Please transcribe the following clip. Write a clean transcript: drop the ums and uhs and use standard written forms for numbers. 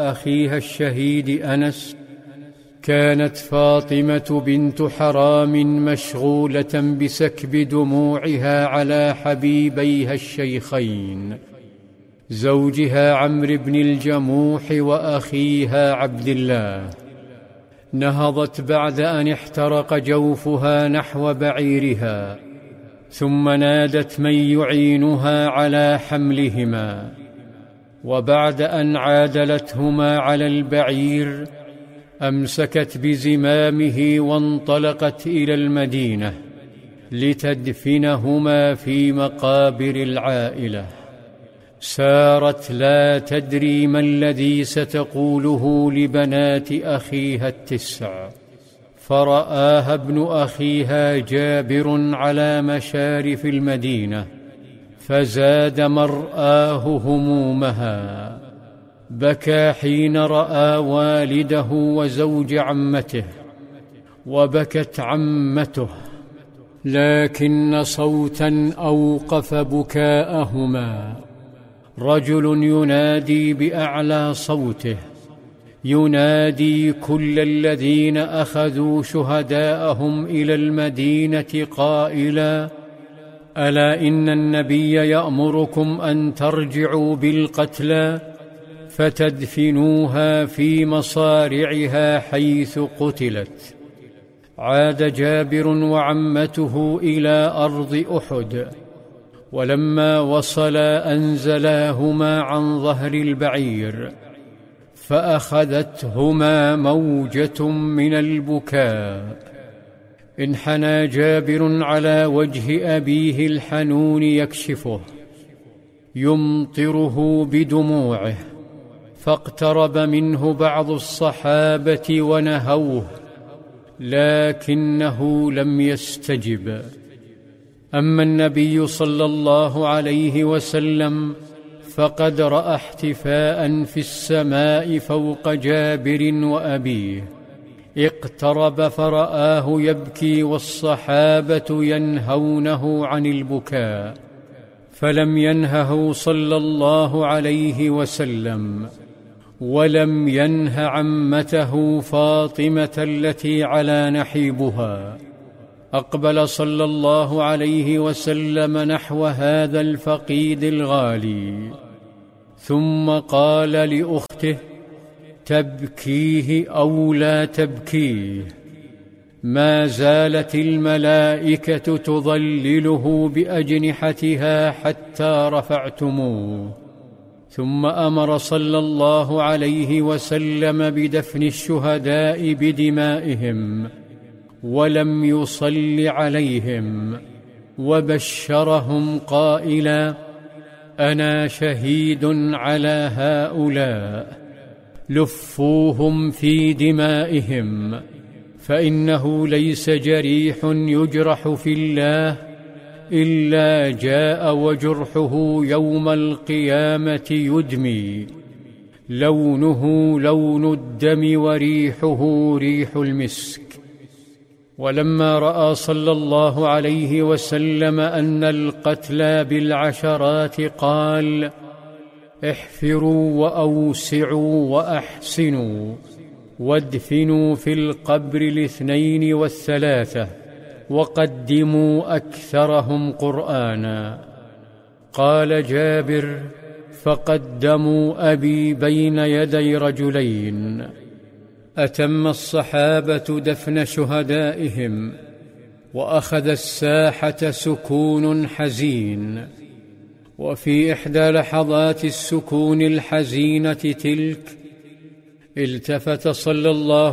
أخيها الشهيد أنس: كانت فاطمة بنت حرام مشغولة بسكب دموعها على حبيبيها الشيخين، زوجها عمرو بن الجموح وأخيها عبد الله. نهضت بعد أن احترق جوفها نحو بعيرها، ثم نادت من يعينها على حملهما، وبعد أن عادلتهما على البعير أمسكت بزمامه وانطلقت إلى المدينة لتدفنهما في مقابر العائلة. سارت لا تدري ما الذي ستقوله لبنات أخيها ال9، فرآها ابن أخيها جابر على مشارف المدينة فزاد مرآه همومها. بكى حين رأى والده وزوج عمته، وبكت عمته، لكن صوتا أوقف بكاءهما، رجل ينادي بأعلى صوته، ينادي كل الذين أخذوا شهداءهم إلى المدينة قائلا: ألا إن النبي يأمركم أن ترجعوا بالقتلى فتدفنوها في مصارعها حيث قتلت. عاد جابر وعمته إلى أرض أحد، ولما وصلا أنزلاهما عن ظهر البعير، فأخذتهما موجة من البكاء. انحنى جابر على وجه أبيه الحنون يكشفه، يمطره بدموعه، فاقترب منه بعض الصحابة ونهوه، لكنه لم يستجب. أما النبي صلى الله عليه وسلم فقد رأى احتفاء في السماء فوق جابر وأبيه، اقترب فرآه يبكي والصحابة ينهونه عن البكاء، فلم ينهه صلى الله عليه وسلم، ولم ينه عمته فاطمة التي على نحيبها. أقبل صلى الله عليه وسلم نحو هذا الفقيد الغالي، ثم قال لأخته: تبكيه أو لا تبكيه؟ ما زالت الملائكة تظلله بأجنحتها حتى رفعتموه. ثم أمر صلى الله عليه وسلم بدفن الشهداء بدمائهم، ولم يصل عليهم، وبشرهم قائلا: أنا شهيد على هؤلاء، لفوهم في دمائهم، فإنه ليس جريح يجرح في الله إلا جاء وجرحه يوم القيامة يدمي، لونه لون الدم وريحه ريح المسك. ولما رأى صلى الله عليه وسلم أن القتلى بالعشرات قال: احفروا وأوسعوا وأحسنوا، وادفنوا في القبر 2 و3، وقدموا أكثرهم قرآنا. قال جابر: فقدموا أبي بين يدي رجلين. أتم الصحابة دفن شهدائهم، وأخذ الساحة سكون حزين. وفي إحدى لحظات السكون الحزينة تلك التفت صلى الله